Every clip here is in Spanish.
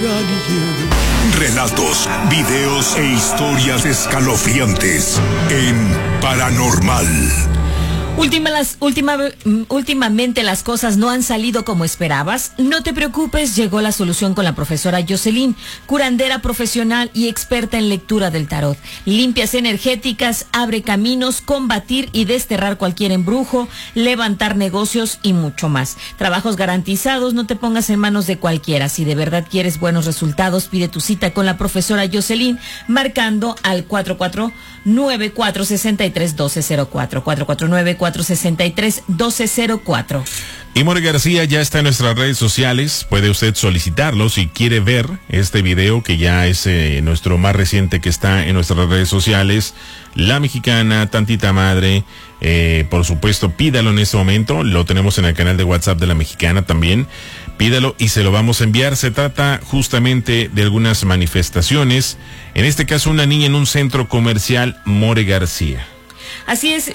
Relatos, videos e historias escalofriantes en Paranormal. Últimamente las cosas no han salido como esperabas. No te preocupes, llegó la solución con la profesora Jocelyn, curandera profesional y experta en lectura del tarot. Limpias energéticas, abre caminos, combatir y desterrar cualquier embrujo, levantar negocios y mucho más. Trabajos garantizados, no te pongas en manos de cualquiera. Si de verdad quieres buenos resultados, pide tu cita con la profesora Jocelyn marcando al 449-463-1204. 449-463-1204. Y More García ya está en nuestras redes sociales. Puede usted solicitarlo si quiere ver este video, que ya es nuestro más reciente que está en nuestras redes sociales. La Mexicana, Tantita Madre. Por supuesto, pídalo en este momento. Lo tenemos en el canal de WhatsApp de La Mexicana también. Pídalo y se lo vamos a enviar. Se trata justamente de algunas manifestaciones. En este caso, una niña en un centro comercial, More García. Así es,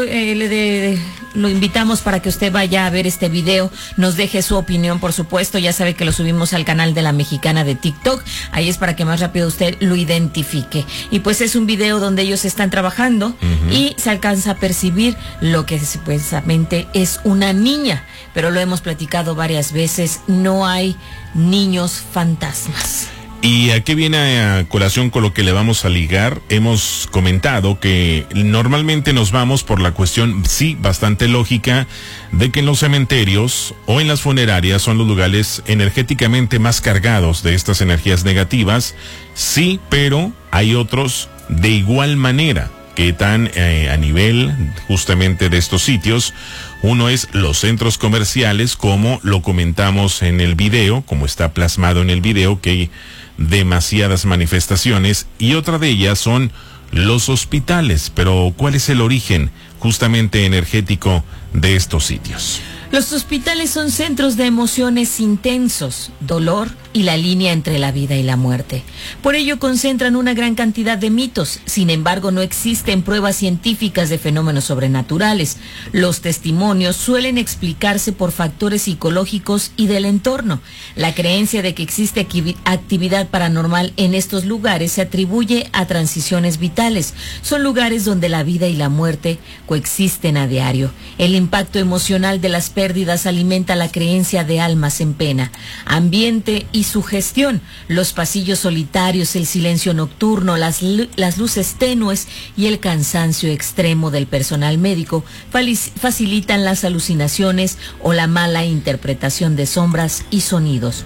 lo invitamos para que usted vaya a ver este video, nos deje su opinión, por supuesto. Ya sabe que lo subimos al canal de La Mexicana de TikTok, ahí es para que más rápido usted lo identifique. Y pues es un video donde ellos están trabajando y se alcanza a percibir lo que supuestamente es una niña, pero lo hemos platicado varias veces, no hay niños fantasmas. ¿Y a qué viene a colación con lo que le vamos a ligar? Hemos comentado que normalmente nos vamos por la cuestión, sí, bastante lógica, de que en los cementerios o en las funerarias son los lugares energéticamente más cargados de estas energías negativas. Sí, pero hay otros de igual manera que están a nivel justamente de estos sitios. Uno es los centros comerciales, como lo comentamos en el video, como está plasmado en el video, que hay demasiadas manifestaciones, y otra de ellas son los hospitales. Pero ¿cuál es el origen justamente energético de estos sitios? Los hospitales son centros de emociones intensos, dolor y la línea entre la vida y la muerte. Por ello concentran una gran cantidad de mitos. Sin embargo, no existen pruebas científicas de fenómenos sobrenaturales. Los testimonios suelen explicarse por factores psicológicos y del entorno. La creencia de que existe actividad paranormal en estos lugares se atribuye a transiciones vitales. Son lugares donde la vida y la muerte coexisten a diario. El impacto emocional de las pérdidas alimenta la creencia de almas en pena. Ambiente y sugestión, los pasillos solitarios, el silencio nocturno, las luces tenues y el cansancio extremo del personal médico facilitan las alucinaciones o la mala interpretación de sombras y sonidos.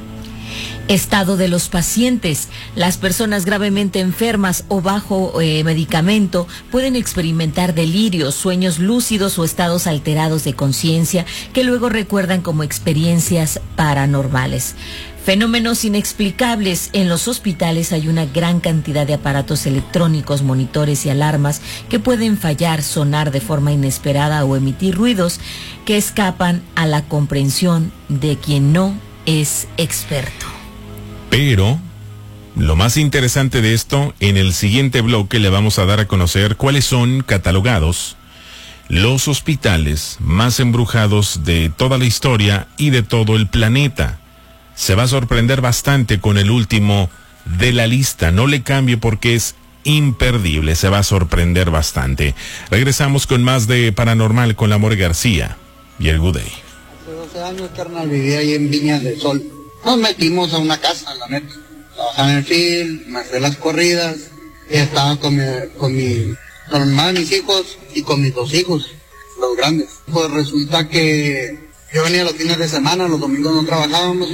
Estado de los pacientes. Las personas gravemente enfermas o bajo medicamento pueden experimentar delirios, sueños lúcidos o estados alterados de conciencia que luego recuerdan como experiencias paranormales. Fenómenos inexplicables. En los hospitales hay una gran cantidad de aparatos electrónicos, monitores y alarmas que pueden fallar, sonar de forma inesperada o emitir ruidos que escapan a la comprensión de quien no es experto. Pero lo más interesante de esto, en el siguiente bloque le vamos a dar a conocer cuáles son catalogados los hospitales más embrujados de toda la historia y de todo el planeta. Se va a sorprender bastante con el último de la lista. No le cambie porque es imperdible. Se va a sorprender bastante. Regresamos con más de Paranormal con la More García y el Good Day. Hace 12 años, carnal, vivía ahí en Viñas del Sol. Nos metimos a una casa, la neta. Trabajaba en el film, me hacía las corridas. Y estaba con mi hermana, mis hijos y con mis 2 hijos, los grandes. Pues resulta que yo venía los fines de semana, los domingos no trabajábamos.